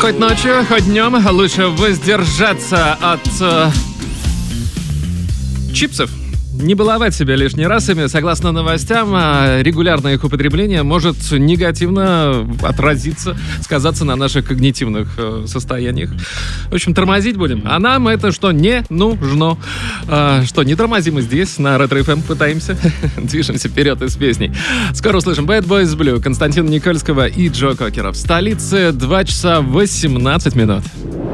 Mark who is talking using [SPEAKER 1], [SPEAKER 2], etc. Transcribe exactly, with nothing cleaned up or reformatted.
[SPEAKER 1] Хоть ночью, хоть днем лучше воздержаться от э, чипсов. Не баловать себя лишний раз ими. Согласно новостям, регулярное их употребление может негативно отразиться, сказаться на наших когнитивных э, состояниях. В общем, тормозить будем. А нам это что не нужно. А, что, не тормозим и здесь, на Ретро эф эм пытаемся. Движемся вперед из песней. Скоро услышим Bad Boys Blue, Константина Никольского и Джо Кокера. В столице два часа восемнадцать минут.